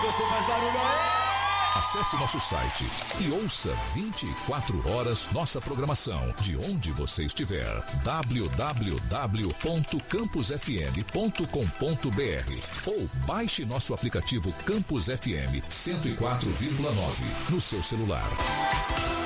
você faz barulho aí. Acesse nosso site e ouça 24 horas nossa programação de onde você estiver. www.campusfm.com.br ou baixe nosso aplicativo Campus FM 104,9 no seu celular.